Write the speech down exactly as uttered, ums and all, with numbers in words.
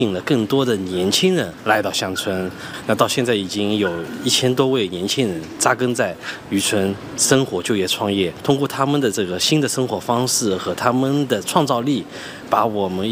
引了更多的年轻人来到乡村，那到现在已经有一千多位年轻人扎根在渔村生活、就业、创业，通过他们的这个新的生活方式和他们的创造力，把我们